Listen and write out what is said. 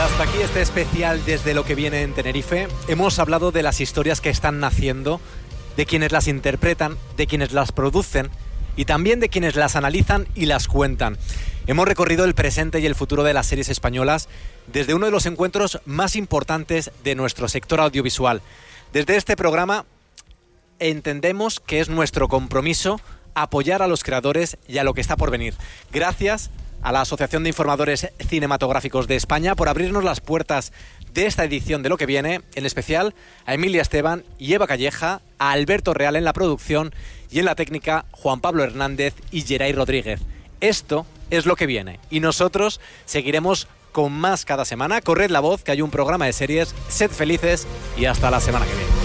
hasta aquí este especial desde lo que viene en Tenerife. Hemos hablado de las historias que están naciendo, de quienes las interpretan, de quienes las producen y también de quienes las analizan y las cuentan. Hemos recorrido el presente y el futuro de las series españolas desde uno de los encuentros más importantes de nuestro sector audiovisual. Desde este programa entendemos que es nuestro compromiso apoyar a los creadores y a lo que está por venir. Gracias a la Asociación de Informadores Cinematográficos de España por abrirnos las puertas de esta edición de Lo que viene, en especial a Emilia Esteban y Eva Calleja, a Alberto Real en la producción y en la técnica Juan Pablo Hernández y Geray Rodríguez. Esto es Lo que viene y nosotros seguiremos con más cada semana. Corred la voz, que hay un programa de series. Sed felices y hasta la semana que viene.